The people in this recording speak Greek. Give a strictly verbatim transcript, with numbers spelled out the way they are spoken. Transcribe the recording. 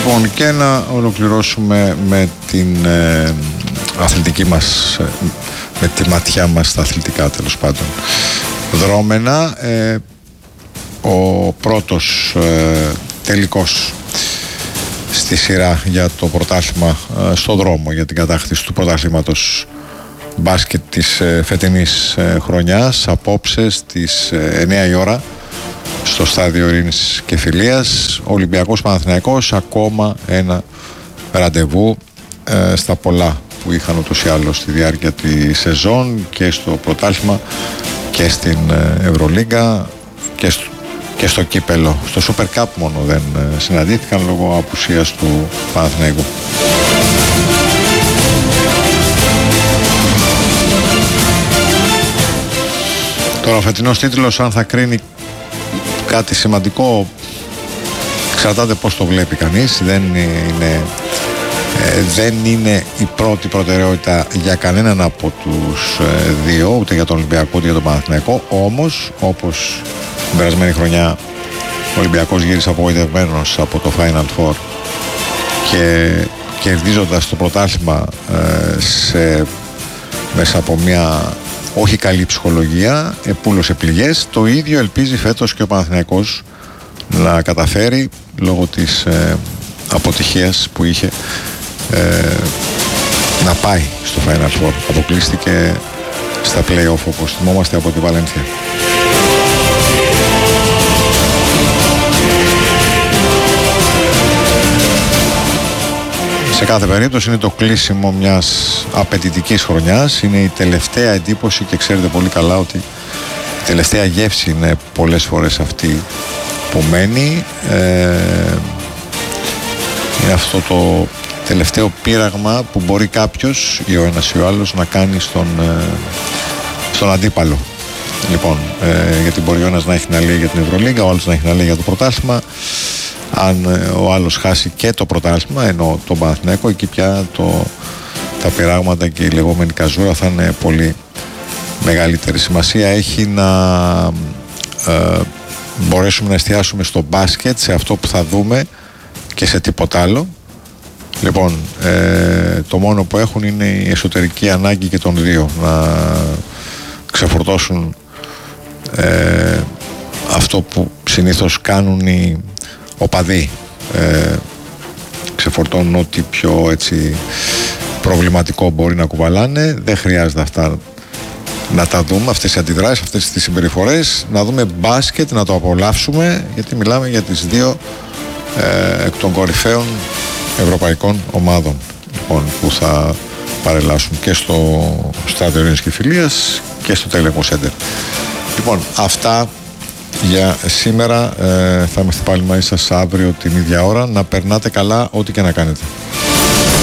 Λοιπόν, και να ολοκληρώσουμε με την ε, αθλητική μας, ε, με τη ματιά μας στα αθλητικά, τέλος πάντων δρόμενα. Ε, ο πρώτος ε, τελικός στη σειρά για το πρωτάθλημα, ε, στο δρόμο για την κατάκτηση του πρωταθλήματος μπάσκετ της ε, φετινής ε, χρονιάς, απόψε στις ε, εννιά η ώρα στο στάδιο Ειρήνης και Φιλίας. Ολυμπιακός Παναθηναϊκός, ακόμα ένα ραντεβού ε, στα πολλά που είχαν ούτως ή άλλως στη διάρκεια της σεζόν, και στο πρωτάθλημα και στην ε, Ευρωλίγκα και στο, και στο κύπελο. Στο Super Cup μόνο δεν ε, συναντήθηκαν λόγω απουσίας του Παναθηναϊκού. Τώρα ο φετινός τίτλος, αν θα κρίνει κάτι σημαντικό, εξαρτάται πώς το βλέπει κανείς. Δεν είναι, ε, δεν είναι η πρώτη προτεραιότητα για κανέναν από τους ε, δύο, ούτε για τον Ολυμπιακό ούτε για τον Παναθηναϊκό. Όμως, όπως την περασμένη χρονιά ο Ολυμπιακός γύρισε απογοητευμένος από το Final Four και κερδίζοντας το πρωτάθλημα ε, σε, μέσα από μια όχι καλή ψυχολογία, επούλωσε πληγές. Το ίδιο ελπίζει φέτος και ο Παναθηναϊκός να καταφέρει, λόγω της ε, αποτυχίας που είχε, ε, να πάει στο Final Four. Αποκλείστηκε στα play-off, όπως θυμόμαστε, από τη Βαλένθια. Σε κάθε περίπτωση είναι το κλείσιμο μιας απαιτητικής χρονιάς. Είναι η τελευταία εντύπωση, και ξέρετε πολύ καλά ότι η τελευταία γεύση είναι πολλές φορές αυτή που μένει. Ε, είναι αυτό το τελευταίο πείραγμα που μπορεί κάποιος, ή ο ένας ή ο άλλος, να κάνει στον, ε, στον αντίπαλο. Λοιπόν, ε, γιατί μπορεί ο ένας να έχει να λέει για την Ευρωλίγκα, ο άλλος να έχει να λέει για το πρωτάθλημα. Αν ο άλλος χάσει και το πρωτάθλημα, ενώ το Παναθηναϊκό, εκεί πια το, τα πειράγματα και η λεγόμενη καζούρα θα είναι πολύ μεγαλύτερη. Σημασία έχει να ε, μπορέσουμε να εστιάσουμε στο μπάσκετ, σε αυτό που θα δούμε και σε τίποτα άλλο. Λοιπόν, ε, το μόνο που έχουν είναι η εσωτερική ανάγκη και των δύο να ξεφορτώσουν ε, αυτό που συνήθως κάνουν οι οπαδοί. Ε, ξεφορτώνουν ό,τι πιο έτσι προβληματικό μπορεί να κουβαλάνε. Δεν χρειάζεται αυτά να τα δούμε, αυτές οι αντιδράσεις, αυτές τις συμπεριφορές. Να δούμε μπάσκετ, να το απολαύσουμε, γιατί μιλάμε για τις δύο ε, εκ των κορυφαίων ευρωπαϊκών ομάδων, λοιπόν, που θα παρελάσουν και στο στάδιο Ειρήνης και Φιλίας και στο Telecom Center. Λοιπόν, αυτά για σήμερα. Ε, θα είμαστε πάλι μαζί σας αύριο την ίδια ώρα. Να περνάτε καλά ό,τι και να κάνετε.